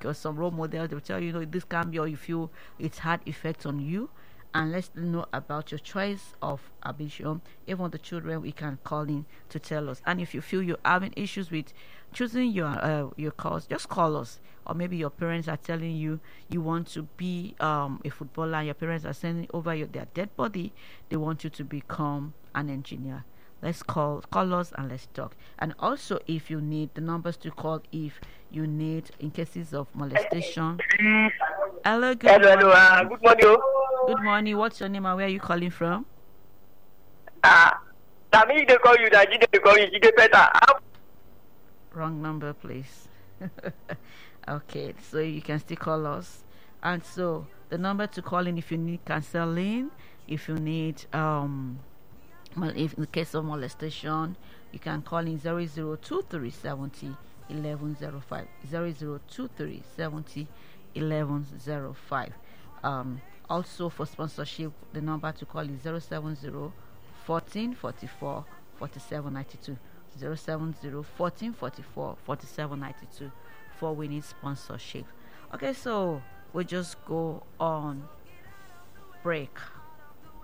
or some role models. They'll tell you, this can be, or you feel it's had effect on you, and let them know about your choice of ambition. Even the children, we can call in to tell us. And if you feel you're having issues with choosing your course, just call us. Or maybe your parents are telling you you want to be a footballer, and your parents are sending over their dead body. They want you to become an engineer. Let's call us and let's talk. And also, if you need the numbers to call, if you need in cases of molestation. Hello, good Hello, morning. good morning. Oh. Good morning. What's your name and where are you calling from? Tami, they call you, that they call you, they better. Wrong number, please. Okay, so you can still call us. And so the number to call in if you need counseling, if you need if in the case of molestation, you can call in 002370 1105 002370 1105. Also for sponsorship, the number to call is 070 14 44 47 92 070 14 44 47 92 for we need sponsorship. Okay, so we just go on break.